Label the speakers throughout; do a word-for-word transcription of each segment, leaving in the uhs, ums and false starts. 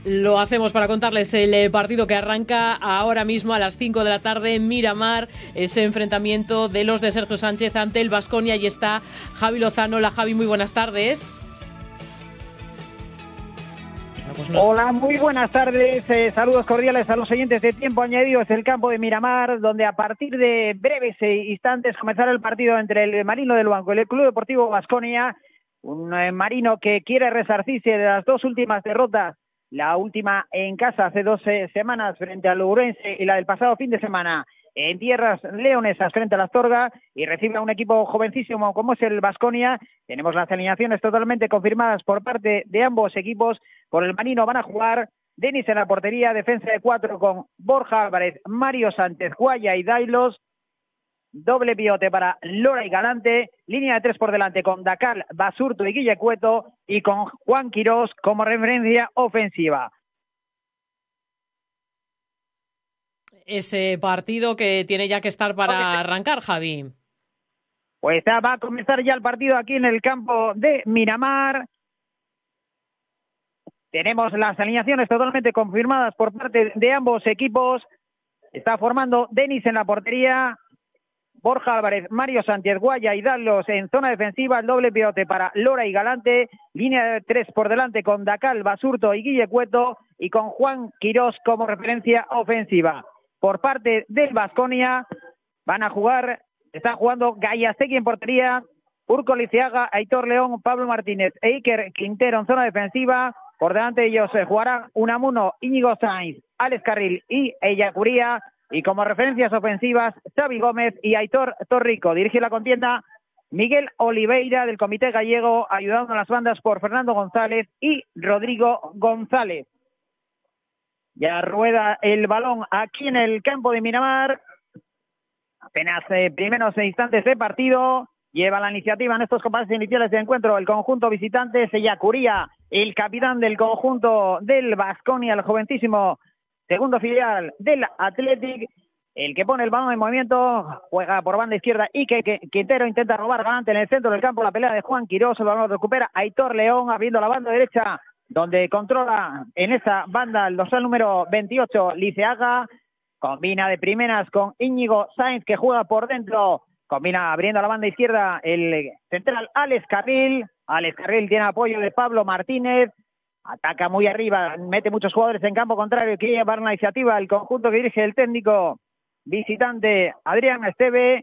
Speaker 1: Lo hacemos para contarles el partido que arranca ahora mismo a las cinco de la tarde en Miramar, ese enfrentamiento de los de Sergio Sánchez ante el Baskonia. Y está Javi Lozano. Hola Javi, muy buenas tardes.
Speaker 2: Pues nos... Hola, muy buenas tardes, eh, saludos cordiales a los oyentes de Tiempo Añadido. Es el campo de Miramar, donde a partir de breves instantes comenzará el partido entre el Marino del Luanco y el Club Deportivo Baskonia. Un eh, Marino que quiere resarcirse de las dos últimas derrotas, la última en casa hace dos eh, semanas frente al Ourense y la del pasado fin de semana en tierras leonesas frente a la Astorga, y recibe a un equipo jovencísimo como es el Baskonia. Tenemos las alineaciones totalmente confirmadas por parte de ambos equipos. Por el Marino van a jugar Denis en la portería, defensa de cuatro con Borja Álvarez, Mario Sánchez, Guaya y Dailos, doble pivote para Lora y Galante, línea de tres por delante con Dacal, Basurto y Guille Cueto, y con Juan Quirós como referencia ofensiva.
Speaker 1: Ese partido que tiene ya que estar para arrancar, Javi.
Speaker 2: Pues va a comenzar ya el partido aquí en el campo de Miramar. Tenemos las alineaciones totalmente confirmadas por parte de ambos equipos. Está formando Denis en la portería, Borja Álvarez, Mario Sánchez, Guaya y Dalos en zona defensiva, el doble pivote para Lora y Galante, línea de tres por delante con Dacal, Basurto y Guille Cueto, y con Juan Quirós como referencia ofensiva. Por parte del Baskonia van a jugar, están jugando Gallastegui en portería, Urco Liceaga, Aitor León, Pablo Martínez e Iker Quintero en zona defensiva. Por delante de ellos eh, jugarán Unamuno, Íñigo Sainz, Alex Carril y Ellacuría. Y como referencias ofensivas, Xavi Gómez y Aitor Torrico. Dirige la contienda Miguel Oliveira del Comité Gallego, ayudando a las bandas por Fernando González y Rodrigo González. Ya rueda el balón aquí en el campo de Miramar. Apenas eh, primeros instantes de partido. Lleva la iniciativa en estos compases iniciales de encuentro el conjunto visitante. Ellacuría, el capitán del conjunto del Baskonia, el jovencísimo segundo filial del Athletic, el que pone el balón en movimiento, juega por banda izquierda y que, que Quintero intenta robar Galante en el centro del campo, la pelea de Juan Quirós, el balón lo recupera Aitor León, abriendo la banda derecha, donde controla en esa banda el dorsal número veintiocho, Liceaga, combina de primeras con Íñigo Sainz, que juega por dentro, combina abriendo la banda izquierda el central Alex Carril, Alex Carril tiene apoyo de Pablo Martínez, ataca muy arriba, mete muchos jugadores en campo contrario, quiere llevar una iniciativa el conjunto que dirige el técnico visitante Adrián Esteve,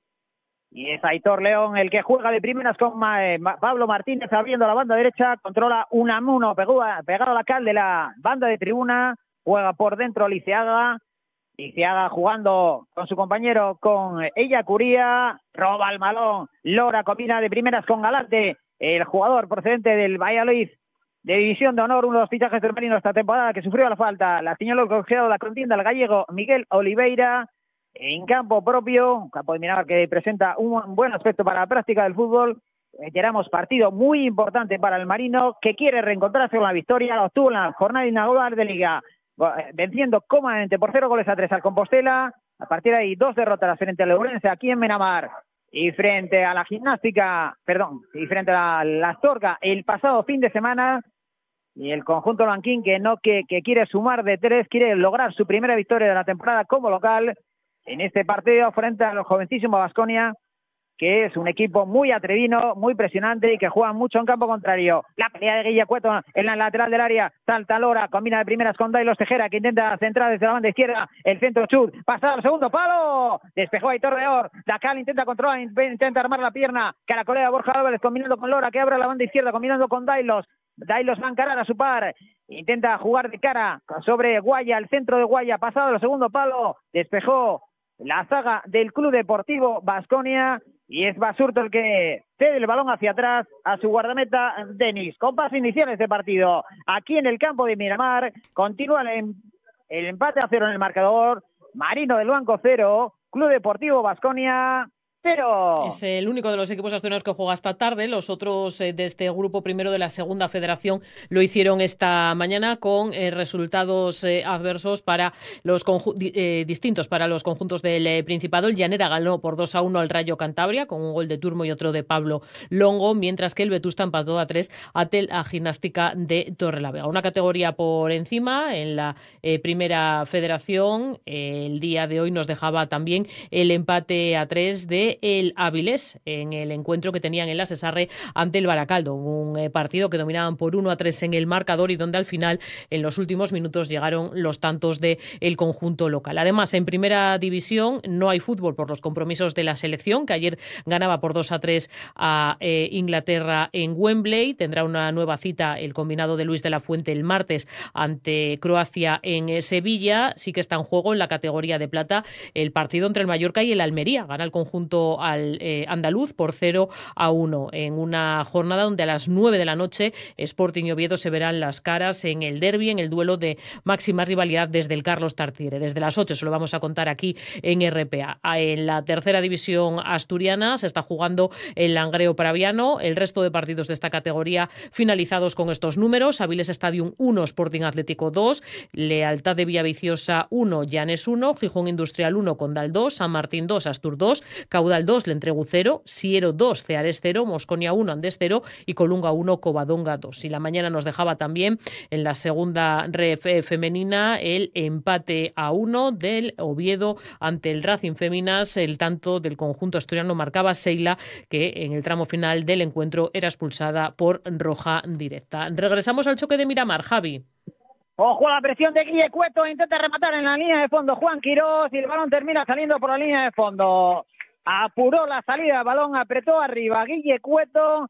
Speaker 2: y es Aitor León el que juega de primeras con eh, Pablo Martínez abriendo la banda derecha, controla Unamuno pegado, pegado a la cal de la banda de tribuna, juega por dentro Liceaga, Liceaga jugando con su compañero con Ellacuría, roba el balón, Lora combina de primeras con Galante, el jugador procedente del Valladolid de División de Honor, uno de los fichajes del Marino esta temporada que sufrió la falta. La señaló el colegiado de la contienda, el gallego Miguel Oliveira, en campo propio, campo de Miramar que presenta un buen aspecto para la práctica del fútbol. Reiteramos, partido muy importante para el Marino, que quiere reencontrarse con la victoria. Lo obtuvo en la jornada inaugural de Liga, venciendo cómodamente por cero goles a tres al Compostela. A partir de ahí, dos derrotas frente al Ourense aquí en Miramar, y frente a la Gimnástica, perdón, y frente a la, la Astorga el pasado fin de semana. Y el conjunto blanquín que no que, que quiere sumar de tres, quiere lograr su primera victoria de la temporada como local en este partido frente al jovencísimo Baskonia, que es un equipo muy atrevido, muy presionante y que juega mucho en campo contrario. La pelea de Guille Cueto en la lateral del área, salta Lora, combina de primeras con Dailos Tejera, que intenta centrar desde la banda izquierda, el centro chut, pasado al segundo palo, despejó a Aitor León, Dacal intenta controlar, intenta armar la pierna, caracolea Borja Álvarez combinando con Lora, que abre la banda izquierda, combinando con Dailos, Dailos va a encarar a su par, intenta jugar de cara sobre Guaya, el centro de Guaya, pasado al segundo palo, despejó la zaga del Club Deportivo Baskonia, y es Basurto el que cede el balón hacia atrás a su guardameta Denis. Compás iniciales de partido aquí en el campo de Miramar. Continúa el, el empate a cero en el marcador. Marino del Luanco cero, Club Deportivo Baskonia cero.
Speaker 1: Es el único de los equipos asturianos que juega esta tarde. Los otros eh, de este grupo primero de la segunda federación lo hicieron esta mañana con eh, resultados eh, adversos para los eh, distintos para los conjuntos del eh, Principado. El Llanera ganó por dos a uno al Rayo Cantabria con un gol de Turmo y otro de Pablo Longo, mientras que el Vetusta empató a tres a la Gimnástica de Torrelavega. Una categoría por encima en la eh, primera federación. Eh, el día de hoy nos dejaba también el empate a tres de el Avilés en el encuentro que tenían en la Sesarre ante el Baracaldo, un eh, partido que dominaban por uno a tres en el marcador y donde al final en los últimos minutos llegaron los tantos del conjunto local. Además, en primera división no hay fútbol por los compromisos de la selección, que ayer ganaba por dos a tres a eh, Inglaterra en Wembley. Tendrá una nueva cita el combinado de Luis de la Fuente el martes ante Croacia en eh, Sevilla. Sí que está en juego en la categoría de plata el partido entre el Mallorca y el Almería. Gana el conjunto al eh, andaluz por cero a uno en una jornada donde a las nueve de la noche Sporting y Oviedo se verán las caras en el derbi, en el duelo de máxima rivalidad desde el Carlos Tartiere. Desde las ocho se lo vamos a contar aquí en R P A. En la tercera división asturiana se está jugando el Langreo Praviano. El resto de partidos de esta categoría finalizados con estos números: Avilés Stadium uno, Sporting Atlético dos, Lealtad de Villaviciosa uno, Llanes uno, Gijón Industrial uno, Condal dos, San Martín dos, Astur dos, Caudal dos, Lentregu cero, Siero dos, Ceares cero, Mosconia uno, Andés cero y Colunga uno, Covadonga dos. Y la mañana nos dejaba también en la segunda ref femenina el empate a uno del Oviedo ante el Racing Féminas. El tanto del conjunto asturiano marcaba Seila, que en el tramo final del encuentro era expulsada por roja directa. Regresamos al choque de Miramar, Javi.
Speaker 2: Ojo a la presión de Guille Cueto, intenta rematar en la línea de fondo Juan Quirós y el balón termina saliendo por la línea de fondo. Apuró la salida del balón, apretó arriba Guille Cueto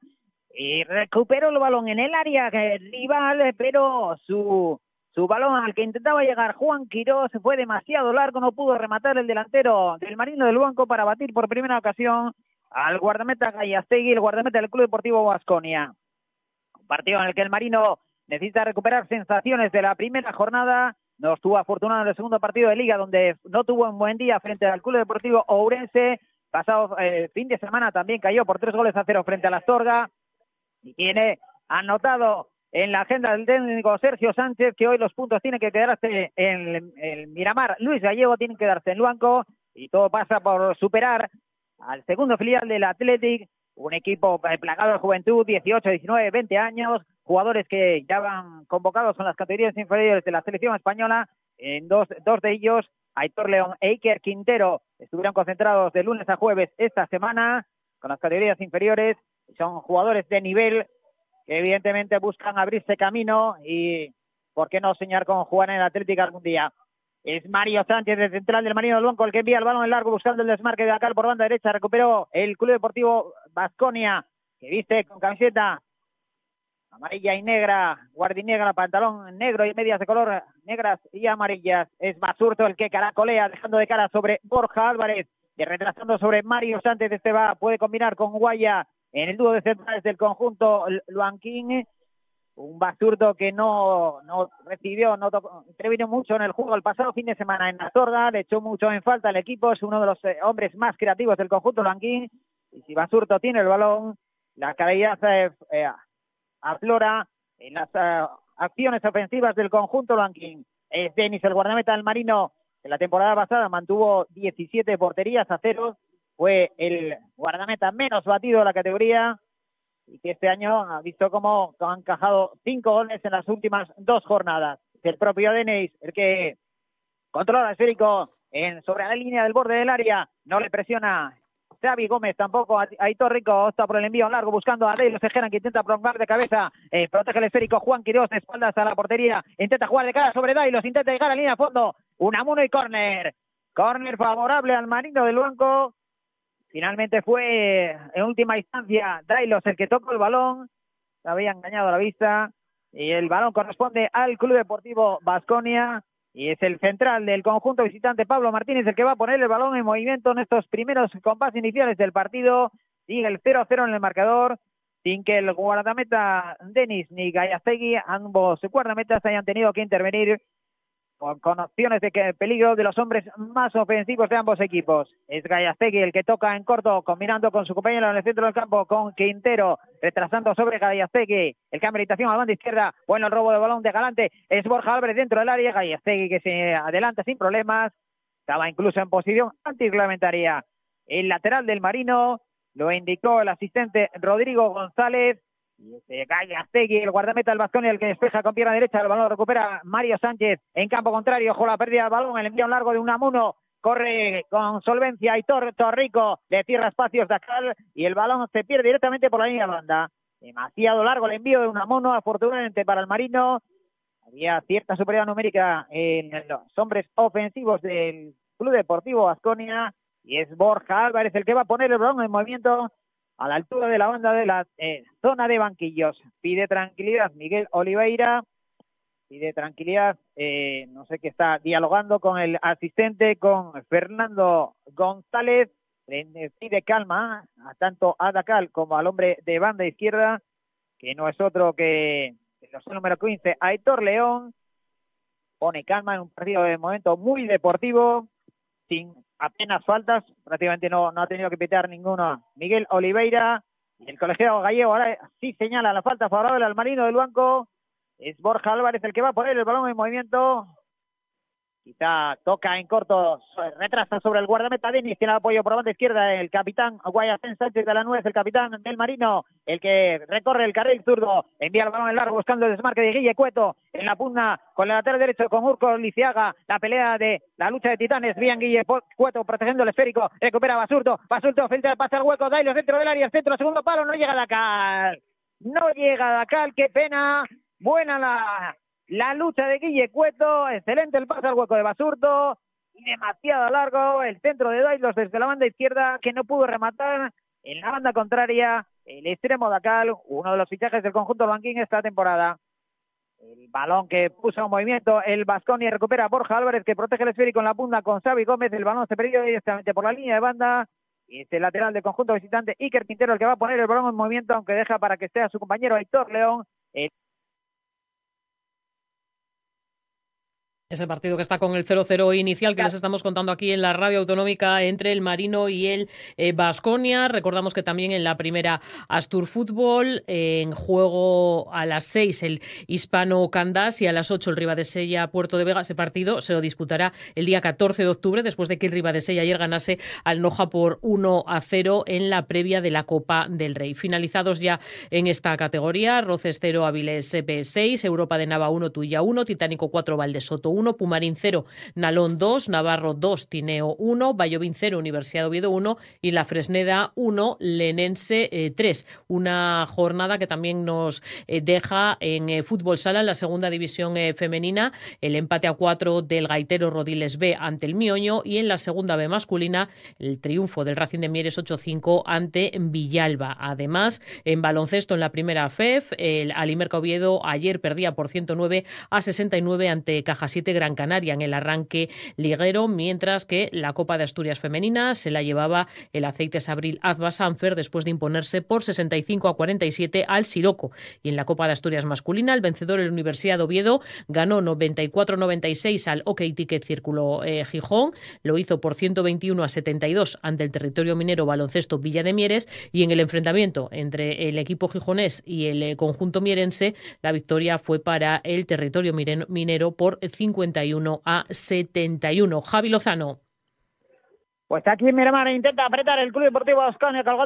Speaker 2: y recuperó el balón en el área rival, pero su, su balón al que intentaba llegar Juan Quirós fue demasiado largo, no pudo rematar el delantero del Marino del Luanco para batir por primera ocasión al guardameta Gallastegui, el guardameta del Club Deportivo Baskonia. Un partido en el que el Marino necesita recuperar sensaciones de la primera jornada. No estuvo afortunado en el segundo partido de Liga, donde no tuvo un buen día frente al Club Deportivo Ourense. Pasado eh, fin de semana también cayó por tres goles a cero frente a la Astorga. Y tiene anotado en la agenda del técnico Sergio Sánchez que hoy los puntos tienen que quedarse en el Miramar. Luis Gallego tiene que quedarse en Luanco. Y todo pasa por superar al segundo filial del Athletic. Un equipo plagado de juventud, dieciocho, diecinueve, veinte años. Jugadores que ya van convocados con las categorías inferiores de la selección española. En dos, dos de ellos, Aitor León e Iker Quintero, estuvieron concentrados de lunes a jueves esta semana con las categorías inferiores. Son jugadores de nivel que evidentemente buscan abrirse camino y, ¿por qué no soñar con jugar en el Atlético algún día? Es Mario Sánchez, el central del Marino del Luanco, el que envía el balón en largo buscando el desmarque de Acal por banda derecha. Recuperó el Club Deportivo Baskonia, que viste con camiseta amarilla y negra, guardinegra, pantalón negro y medias de color negras y amarillas. Es Basurto el que caracolea, dejando de cara sobre Borja Álvarez y retrasando sobre Mario Sánchez. Este va, puede combinar con Guaya en el dúo de centrales del conjunto Luanquín. Un Basurto que no, no recibió, no tocó, intervino mucho en el juego el pasado fin de semana en Astorga, le echó mucho en falta al equipo, es uno de los eh, hombres más creativos del conjunto Luanquín. Y si Basurto tiene el balón, la calidad eh, eh, aflora en las uh, acciones ofensivas del conjunto Luanquín. Es Denis, el guardameta del Marino, que la temporada pasada mantuvo diecisiete porterías a cero, fue el guardameta menos batido de la categoría y que este año ha visto cómo han encajado cinco goles en las últimas dos jornadas. Es el propio Denis el que controla el esférico en, sobre la línea del borde del área, no le presiona Xavi Gómez tampoco. Aitor Rico opta por el envío largo buscando a Deilo Sejera, que intenta prolongar de cabeza, eh, protege el esférico Juan Quirós de espaldas a la portería, intenta jugar de cara sobre Dailos, intenta llegar a la línea de fondo, Unamuno y córner, córner favorable al Marino del Luanco. Finalmente fue en última instancia Dailos el que tocó el balón, se había engañado a la vista y el balón corresponde al Club Deportivo Baskonia. Y es el central del conjunto visitante, Pablo Martínez, el que va a poner el balón en movimiento en estos primeros compases iniciales del partido. Sigue el cero a cero en el marcador, sin que el guardameta Denis ni Gallastegui, ambos guardametas, hayan tenido que intervenir con opciones de que peligro de los hombres más ofensivos de ambos equipos. Es Gallastegui el que toca en corto, combinando con su compañero en el centro del campo, con Quintero, retrasando sobre Gallastegui. El cambio de orientación a la banda izquierda, bueno el robo de balón de Galante, es Borja Álvarez dentro del área, Gallastegui que se adelanta sin problemas, estaba incluso en posición antirreglamentaria. El lateral del Marino lo indicó el asistente Rodrigo González. Y ese Gallastegui, el guardameta del Baskonia, el que despeja con pierna derecha, el balón lo recupera Mario Sánchez en campo contrario, ojo la pérdida del balón, el envío largo de Unamuno, corre con solvencia Aitor Torrico, le cierra espacios Dacal y el balón se pierde directamente por la línea de banda. Demasiado largo el envío de Unamuno, afortunadamente para el Marino. Había cierta superioridad numérica en los hombres ofensivos del Club Deportivo Baskonia y es Borja Álvarez el que va a poner el balón en movimiento a la altura de la banda de la eh, zona de banquillos. Pide tranquilidad Miguel Oliveira, pide tranquilidad, eh, no sé qué está dialogando con el asistente, con Fernando González, le pide calma a tanto a Dacal como al hombre de banda izquierda, que no es otro que el número quince, Aitor León. Pone calma en un partido de momento muy deportivo, sin apenas faltas, prácticamente no, no ha tenido que pitar ninguno Miguel Oliveira, y el colegiado gallego ahora sí señala la falta favorable al Marino del banco, es Borja Álvarez el que va a poner el balón en movimiento, quizá toca en corto, retrasa sobre el guardameta Denis, tiene el apoyo por la banda izquierda el capitán Guayacén Sánchez de la Nuez, el capitán del Marino, el que recorre el carril zurdo, envía el balón en largo buscando el desmarque de Guille Cueto, en la pugna con el lateral derecho con Urco Liciaga, la pelea de la lucha de titanes, bien Guille Cueto protegiendo el esférico, recupera Basurto, Basurto filtra, pasa el hueco, Dailos dentro del área, el centro, segundo palo, no llega Dacal, no llega Dacal, qué pena, buena la... La lucha de Guille Cueto, excelente el pase al hueco de Basurto, y demasiado largo el centro de Dailos desde la banda izquierda, que no pudo rematar en la banda contraria, el extremo Dacal, uno de los fichajes del conjunto banquín esta temporada. El balón que puso en movimiento el Baskonia, recupera a Borja Álvarez, que protege el esférico en la punta con Xavi Gómez, el balón se perdió directamente por la línea de banda, y este lateral del conjunto visitante, Iker Quintero, el que va a poner el balón en movimiento, aunque deja para que esté a su compañero Aitor León. El
Speaker 1: Es el partido que está con el cero cero inicial que les estamos contando aquí en la radio autonómica entre el Marino y el Baskonia. Eh, Recordamos que también en la primera Astur Fútbol, eh, en juego a las seis el Hispano Candás y a las ocho el Ribadesella Puerto de Vega. Ese partido se lo disputará el día catorce de octubre, después de que el Ribadesella ayer ganase al Noja por uno a cero en la previa de la Copa del Rey. Finalizados ya en esta categoría, Roces cero, Avilés B seis, Europa de Nava uno, Tuya uno, Titánico cuatro, Valdesoto uno, Pumarín cero, Nalón dos, Navarro dos, Tineo uno, Vallovín cero, Universidad de Oviedo uno y La Fresneda uno, Lenense eh, tres. Una jornada que también nos eh, deja en eh, fútbol sala en la segunda división eh, femenina, el empate a cuatro del Gaitero Rodiles B ante el Mioño, y en la segunda B masculina el triunfo del Racing de Mieres ocho cinco ante Villalba. Además, en baloncesto en la primera F E F, el Alimerca Oviedo ayer perdía por ciento nueve a sesenta y nueve ante Caja siete Gran Canaria en el arranque liguero, mientras que la Copa de Asturias femenina se la llevaba el Aceites Abril Azba Sanfer después de imponerse por sesenta y cinco a cuarenta y siete al Siroco. Y en la Copa de Asturias masculina, el vencedor, el Universidad de Oviedo, ganó noventa y cuatro a noventa y seis al OK Ticket Círculo eh, Gijón, lo hizo por ciento veintiuno a setenta y dos ante el Territorio Minero Baloncesto Villa de Mieres, y en el enfrentamiento entre el equipo gijonés y el eh, conjunto mierense, la victoria fue para el Territorio Minero por cincuenta y uno a setenta y uno. Javi Lozano.
Speaker 2: Pues aquí Miramar intenta apretar el Club Deportivo Baskonia,